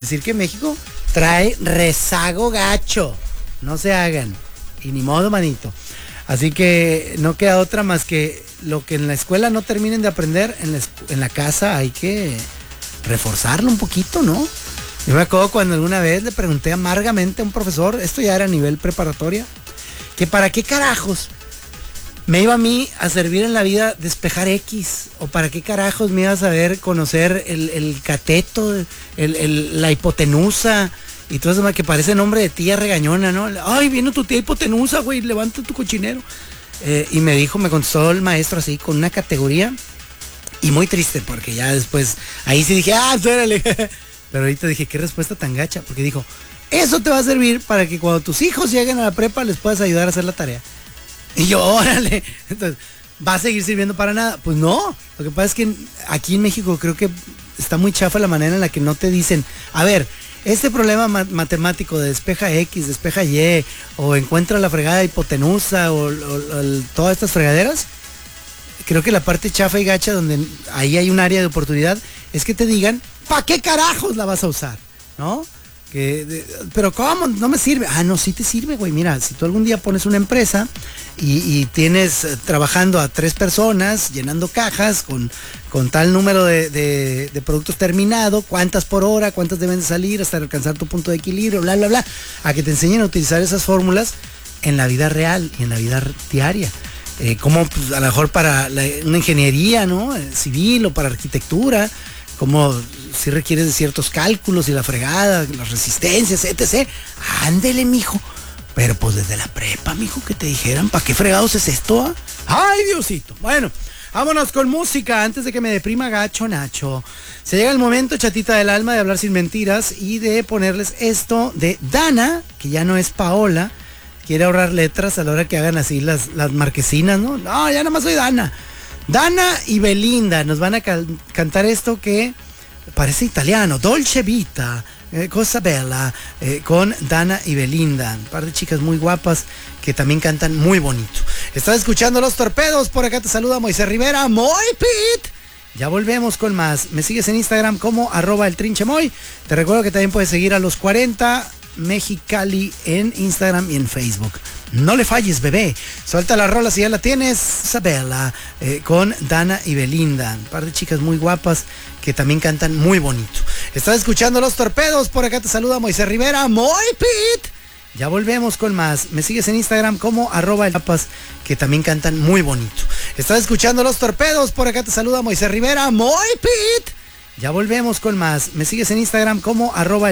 decir que México trae rezago gacho. No se hagan. Y ni modo, manito. Así que no queda otra más que lo que en la escuela no terminen de aprender, en la casa hay que reforzarlo un poquito, ¿no? Yo me acuerdo cuando alguna vez le pregunté amargamente a un profesor, esto ya era a nivel preparatoria, que para qué carajos me iba a mí a servir en la vida despejar X, o para qué carajos me iba a saber conocer el cateto, la hipotenusa, y todo eso que parece nombre de tía regañona, ¿no? Ay, viene tu tía hipotenusa, güey, levanta tu cochinero. Y me contestó el maestro así, con una categoría, y muy triste, porque ya después, ahí sí dije, espérale. Pero ahorita dije, qué respuesta tan gacha, porque dijo, eso te va a servir para que cuando tus hijos lleguen a la prepa les puedas ayudar a hacer la tarea. Y yo, órale, entonces, ¿va a seguir sirviendo para nada? Pues no, lo que pasa es que aquí en México creo que está muy chafa la manera en la que no te dicen, a ver, este problema matemático de despeja X, despeja Y, o encuentra la fregada hipotenusa, o todas estas fregaderas, creo que la parte chafa y gacha donde ahí hay un área de oportunidad es que te digan, ¿para qué carajos la vas a usar? ¿No? Pero ¿cómo? No me sirve. No, sí te sirve, güey. Mira, si tú algún día pones una empresa y tienes trabajando a 3 personas, llenando cajas con tal número de productos terminado, cuántas por hora, cuántas deben de salir hasta alcanzar tu punto de equilibrio, bla, bla, bla, a que te enseñen a utilizar esas fórmulas en la vida real y en la vida diaria. Como pues, a lo mejor para una ingeniería, ¿no? Civil, o para arquitectura, como si requieres de ciertos cálculos y la fregada, las resistencias, etc. Ándele, mijo. Pero pues desde la prepa, mijo, que te dijeran, ¿para qué fregados es esto? Ay, Diosito. Bueno, vámonos con música antes de que me deprima gacho Nacho. Se llega el momento, chatita del alma, de hablar sin mentiras y de ponerles esto de Dana, que ya no es Paola. Quiere ahorrar letras a la hora que hagan así las marquesinas, ¿no? No, ya nada más soy Dana. Dana y Belinda nos van a cantar esto que parece italiano, Dolce Vita, Cosa Bella, con Dana y Belinda. Un par de chicas muy guapas que también cantan muy bonito. Estás escuchando Los Torpedos, por acá te saluda Moisés Rivera, Moy Pit. Ya volvemos con más. Me sigues en Instagram como @eltrinchemoy. Te recuerdo que también puedes seguir a Los 40 Mexicali en Instagram y en Facebook. No le falles, bebé. Suelta la rola si ya la tienes. Isabela, con Dana y Belinda. Un par de chicas muy guapas que también cantan muy bonito. Estás escuchando Los Torpedos. Por acá te saluda Moisés Rivera. Moy Pit. Ya volvemos con más. Me sigues en Instagram como @elpapas que también cantan muy bonito. Estás escuchando Los Torpedos. Por acá te saluda Moisés Rivera. Moy Pit. Ya volvemos con más. Me sigues en Instagram como